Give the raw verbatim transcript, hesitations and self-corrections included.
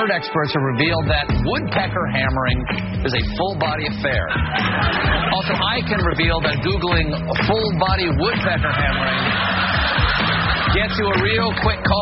bird experts have revealed that woodpecker hammering is a full-body affair. Also, I can reveal that Googling full-body woodpecker hammering gets you a real quick call.